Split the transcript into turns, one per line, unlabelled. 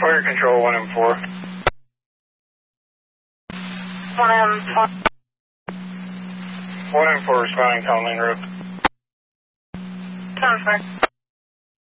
Fire control 1M4.
1M4.
1M4 responding to Lane Road.
10-4.